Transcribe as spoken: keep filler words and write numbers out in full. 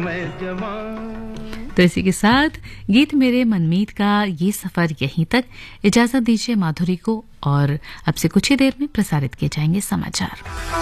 तो इसी के साथ गीत मेरे मनमीत का ये सफर यहीं तक। इजाजत दीजिए माधुरी को, और अब से कुछ ही देर में प्रसारित किए जाएंगे समाचार।